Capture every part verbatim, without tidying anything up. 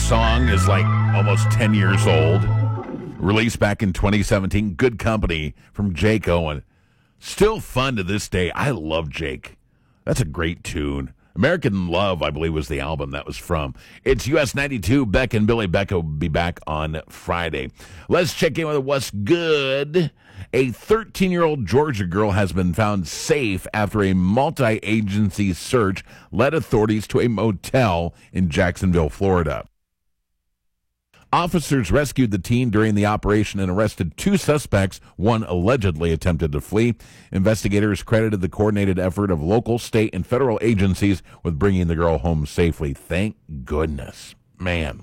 song is like almost ten years old. Released back in twenty seventeen. Good Company from Jake Owen. Still fun to this day. I love Jake. That's a great tune. American Love, I believe, was the album that was from. It's U S ninety-two. Beck and Billy Beck will be back on Friday. Let's check in with what's good. A thirteen-year-old Georgia girl has been found safe after a multi-agency search led authorities to a motel in Jacksonville, Florida. Officers rescued the teen during the operation and arrested two suspects. One allegedly attempted to flee. Investigators credited the coordinated effort of local, state, and federal agencies with bringing the girl home safely. Thank goodness. Man.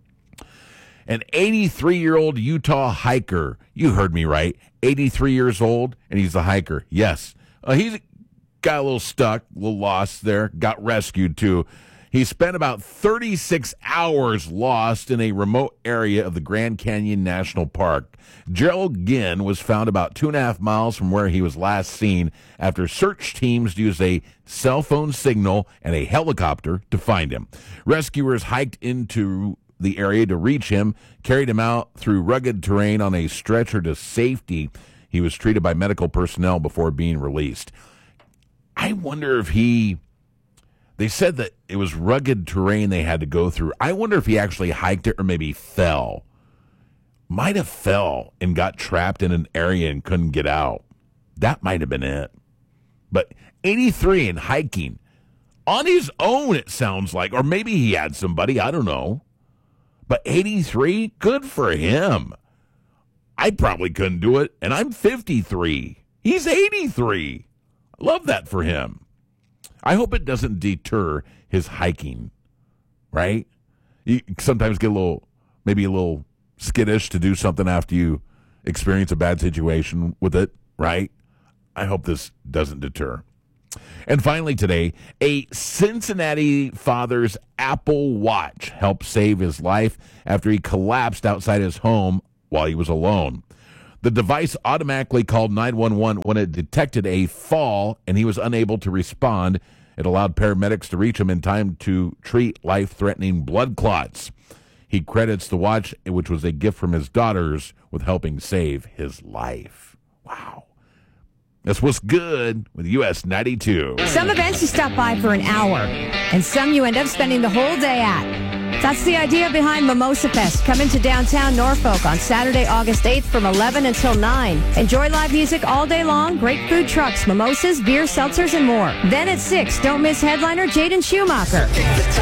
An eighty-three-year-old Utah hiker. You heard me right. eighty-three years old, and he's a hiker. Yes. Uh, he's got a little stuck, a little lost there. Got rescued, too. He spent about thirty-six hours lost in a remote area of the Grand Canyon National Park. Gerald Ginn was found about two and a half miles from where he was last seen after search teams used a cell phone signal and a helicopter to find him. Rescuers hiked into the area to reach him, carried him out through rugged terrain on a stretcher to safety. He was treated by medical personnel before being released. I wonder if he... They said that it was rugged terrain they had to go through. I wonder if he actually hiked it or maybe fell. Might have fell and got trapped in an area and couldn't get out. That might have been it. But eighty-three and hiking on his own, it sounds like. Or maybe he had somebody. I don't know. But eighty-three, good for him. I probably couldn't do it, and I'm fifty-three. He's eighty-three. I love that for him. I hope it doesn't deter his hiking, right? You sometimes get a little, maybe a little skittish to do something after you experience a bad situation with it, right? I hope this doesn't deter. And finally today, a Cincinnati father's Apple Watch helped save his life after he collapsed outside his home while he was alone. The device automatically called nine one one when it detected a fall and he was unable to respond. It allowed paramedics to reach him in time to treat life-threatening blood clots. He credits the watch, which was a gift from his daughters, with helping save his life. Wow. That's what's good with U S ninety-two. Some events you stop by for an hour, and some you end up spending the whole day at. That's the idea behind Mimosa Fest, coming to downtown Norfolk on Saturday, August eighth from eleven until nine. Enjoy live music all day long, great food trucks, mimosas, beer, seltzers, and more. Then at six, don't miss headliner Jaden Schumacher.